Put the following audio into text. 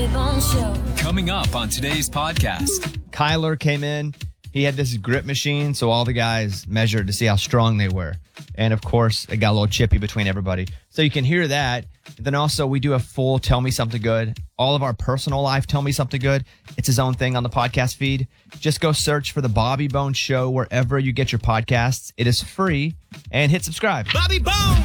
Bobby Bones Show. Coming up on today's podcast. Kyler came in. He had this grip machine, so all the guys measured to see how strong they were. And, of course, it got a little chippy between everybody. So you can hear that. Then also, we do a full Tell Me Something Good. All of our personal life Tell Me Something Good. It's his own thing on the podcast feed. Just go search for The Bobby Bones Show wherever you get your podcasts. It is free. And hit subscribe. Bobby Bones!